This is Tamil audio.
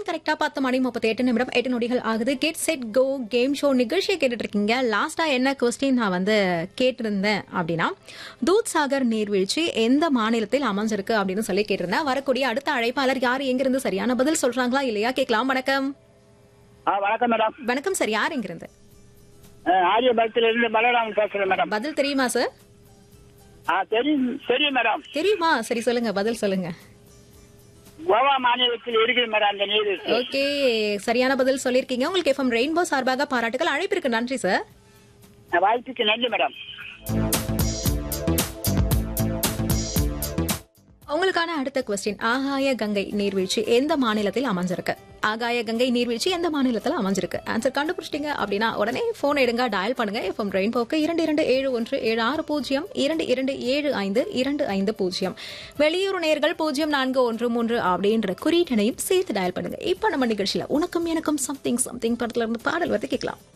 கரெக்டா 10:38 8 நொடிகள் ஆகுது. Get set go game show நிகழ்ச்சியை கேட்டுட்டு இருக்கீங்க. லாஸ்டா என்ன கொஸ்டின் நான் வந்து கேட்டிருந்தேன் அப்படின்னா, தூத் சாகர் நீர்வீழ்ச்சி எந்த மாநிலத்தில் அமைஞ்சிருக்கு அப்படின்னு சொல்லி கேட்டிருந்தேன். வரக்கூடிய அடுத்த அழைப்பாளர் யார் எங்கிருந்து சரியான பதில் சொல்றாங்களா இல்லையா கேட்கலாம். வணக்கம். வணக்கம் மேடம். வணக்கம் சார், யார் எங்கிருந்து? ஆரியபலத்தில இருந்து பலராமன் பேசுறேன் மேடம். பதில் தெரியுமா சார்? தெரியும் மேடம். தெரியுமா? சரி சொல்லுங்க, பதில் சொல்லுங்க. கோவா மாநிலத்தில் இருக்குது மேடம் அந்த நீர். ஓகே, சரியான பதில் சொல்லிருக்கீங்க. உங்களுக்கு எஃப்எம் ரெயின்போ சார்பாக பாராட்டுகள். அழைப்பிற்கு நன்றி சார். வாய்ப்புக்கு நன்றி மேடம். உங்களுக்கான அடுத்த கொஸ்டின், ஆகாய கங்கை நீர்வீழ்ச்சி எந்த மாநிலத்தில் அமைஞ்சிருக்கு? ஆகாய கங்கை நீர்வீழ்ச்சி எந்த மாநிலத்தில் அமைஞ்சிருக்கு? ஆன்சர் கண்டுபிடிச்சிட்டீங்க அப்படின்னா உடனே போன் எடுங்க, டயல் பண்ணுங்க. எஃப்எம் ரெயின்போக்கு 227176 2275 வெளியூர் நேயர்கள் 0413 அப்படின்ற குறியீட்டனையும் சேர்த்து டயல் பண்ணுங்க. இப்ப நம்ம நிகழ்ச்சியில உனக்கும் எனக்கும் சம்திங் சம்திங் படத்துல இருந்து பாடல் வந்து கேட்கலாம்.